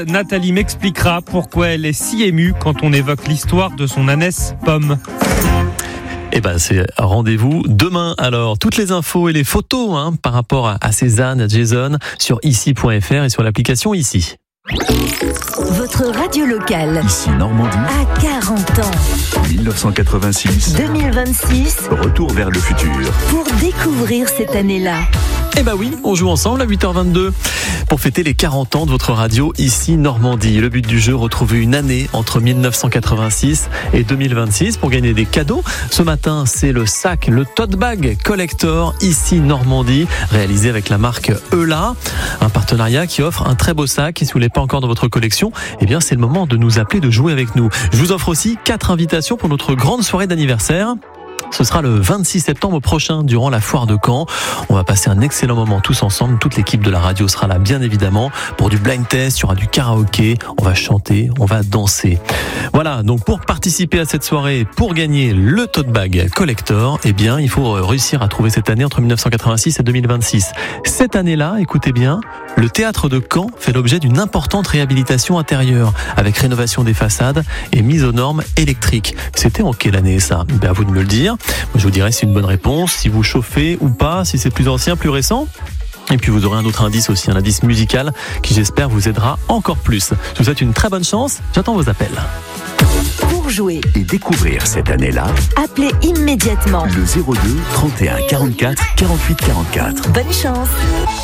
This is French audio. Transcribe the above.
Nathalie m'expliquera pourquoi elle est si émue quand on évoque l'histoire de son ânesse Pomme. C'est rendez-vous demain. Alors, toutes les infos et les photos par rapport à Cézanne, à Jason, sur ici.fr et sur l'application Ici. Votre radio locale. Ici Normandie. À 40 ans. 1986. 2026. Retour vers le futur. Pour découvrir cette année-là. Oui, on joue ensemble à 8h22 pour fêter les 40 ans de votre radio Ici Normandie. Le but du jeu, retrouver une année entre 1986 et 2026 pour gagner des cadeaux. Ce matin, c'est le sac, le tote bag collector Ici Normandie, réalisé avec la marque Eula. Un partenariat qui offre un très beau sac. Et si vous ne l'avez pas encore dans votre collection, c'est le moment de nous appeler, de jouer avec nous. Je vous offre aussi 4 invitations pour notre grande soirée d'anniversaire. Ce sera le 26 septembre prochain, durant la foire de Caen. On va passer un excellent moment tous ensemble. Toute l'équipe de la radio sera là, bien évidemment, pour du blind test. Il y aura du karaoké. On va chanter, on va danser. Voilà, donc pour participer à cette soirée, pour gagner le tote bag collector, il faut réussir à trouver cette année entre 1986 et 2026. Cette année-là, écoutez bien, le théâtre de Caen fait l'objet d'une importante réhabilitation intérieure, avec rénovation des façades et mise aux normes électriques. C'était en quelle année ça ? À vous de me le dire. Moi, je vous dirai si c'est une bonne réponse, si vous chauffez ou pas, si c'est plus ancien, plus récent. Et puis vous aurez un autre indice aussi, un indice musical qui, j'espère, vous aidera encore plus. Je vous souhaite une très bonne chance, j'attends vos appels. Pour jouer et découvrir cette année-là, appelez immédiatement le 02 31 44 48 44. Bonne chance.